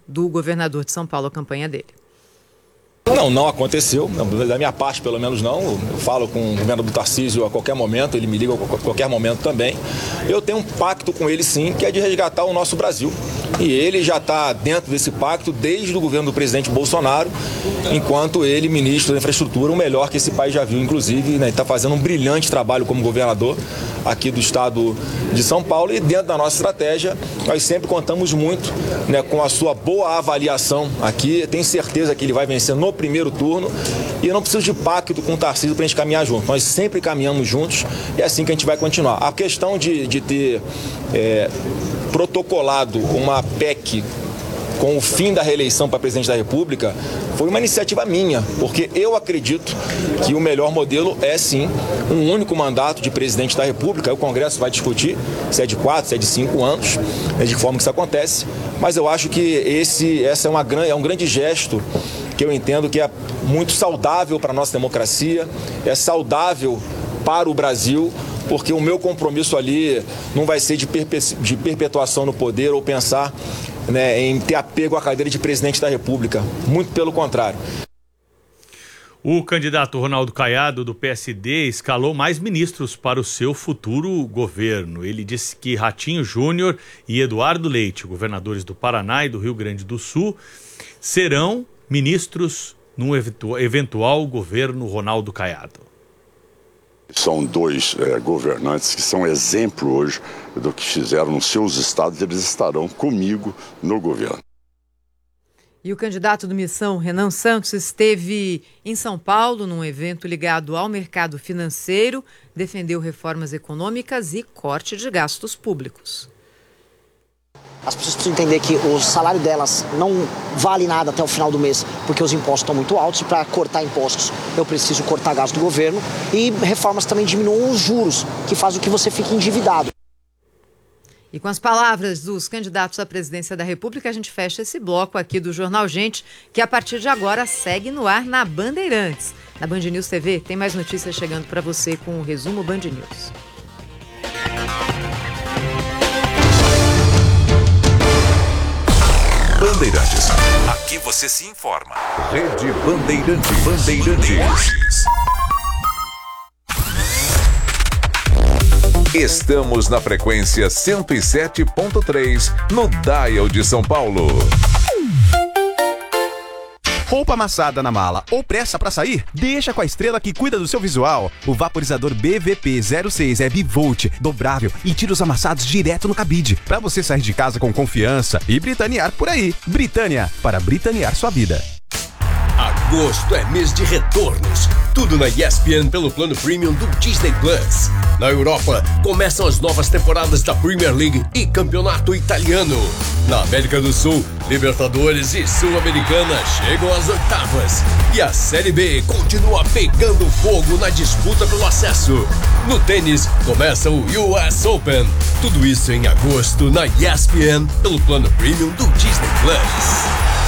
do governador de São Paulo a campanha dele. Não aconteceu, da minha parte pelo menos não. Eu falo com o governador Tarcísio a qualquer momento, ele me liga a qualquer momento também. Eu tenho um pacto com ele sim, que é de resgatar o nosso Brasil. E ele já está dentro desse pacto desde o governo do presidente Bolsonaro, enquanto ele, ministro da Infraestrutura, o melhor que esse país já viu, inclusive, né, está fazendo um brilhante trabalho como governador aqui do estado de São Paulo. E dentro da nossa estratégia, nós sempre contamos muito, né, com a sua boa avaliação aqui. Tenho certeza que ele vai vencer no primeiro turno e eu não preciso de pacto com o Tarcísio para a gente caminhar junto. Nós sempre caminhamos juntos e é assim que a gente vai continuar. A questão de ter protocolado uma PEC com o fim da reeleição para presidente da República foi uma iniciativa minha, porque eu acredito que o melhor modelo é sim um único mandato de presidente da República. O Congresso vai discutir se é de 4, se é de 5 anos, de que forma que isso acontece, mas eu acho que esse é um grande gesto que eu entendo que é muito saudável para a nossa democracia, é saudável para o Brasil, porque o meu compromisso ali não vai ser de perpetuação no poder ou pensar, né, em ter apego à cadeira de presidente da República. Muito pelo contrário. O candidato Ronaldo Caiado, do PSD, escalou mais ministros para o seu futuro governo. Ele disse que Ratinho Júnior e Eduardo Leite, governadores do Paraná e do Rio Grande do Sul, serão ministros num eventual governo Ronaldo Caiado. São dois governantes que são exemplo hoje do que fizeram nos seus estados. Eles estarão comigo no governo. E o candidato do Missão, Renan Santos, esteve em São Paulo num evento ligado ao mercado financeiro, defendeu reformas econômicas e corte de gastos públicos. As pessoas precisam entender que o salário delas não vale nada até o final do mês, porque os impostos estão muito altos, e para cortar impostos eu preciso cortar gasto do governo, e reformas também diminuam os juros, que faz com que você fique endividado. E com as palavras dos candidatos à presidência da República, a gente fecha esse bloco aqui do Jornal Gente, que a partir de agora segue no ar na Bandeirantes. Na Band News TV tem mais notícias chegando para você com o resumo Band News. Bandeirantes. Aqui você se informa. Rede Bandeirantes. Estamos na frequência 107.3 no Dial de São Paulo. Roupa amassada na mala ou pressa pra sair? Deixa com a Estrela que cuida do seu visual. O vaporizador BVP06 é bivolt, dobrável e tira os amassados direto no cabide, pra você sair de casa com confiança e britanear por aí. Britânia, para britanear sua vida. Agosto é mês de retornos. Tudo na ESPN pelo plano premium do Disney Plus. Na Europa, começam as novas temporadas da Premier League e Campeonato Italiano. Na América do Sul, Libertadores e Sul-Americana chegam às oitavas. E a Série B continua pegando fogo na disputa pelo acesso. No tênis, começa o US Open. Tudo isso em agosto na ESPN pelo plano premium do Disney Plus.